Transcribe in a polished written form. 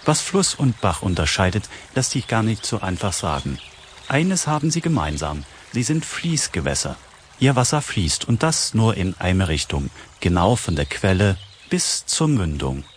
Was Fluss und Bach unterscheidet, lässt sich gar nicht so einfach sagen. Eines haben sie gemeinsam, sie sind Fließgewässer. Ihr Wasser fließt und das nur in eine Richtung, genau von der Quelle bis zur Mündung.